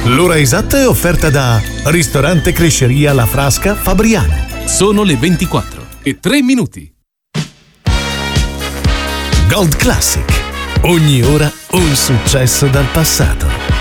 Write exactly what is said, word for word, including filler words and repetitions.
L'ora esatta è offerta da Ristorante Cresceria La Frasca Fabriano. Sono le ventiquattro e tre minuti. Gold Classic. Ogni ora un successo dal passato.